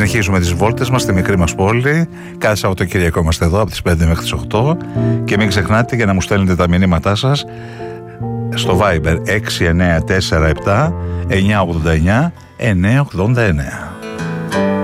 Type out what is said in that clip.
Συνεχίζουμε τις βόλτες μας στη μικρή μας πόλη. Κάθε Σαββατοκύριακο είμαστε εδώ από τις 5 μέχρι τις 8. Και μην ξεχνάτε για να μου στέλνετε τα μηνύματά σας στο Viber 6947 989 989.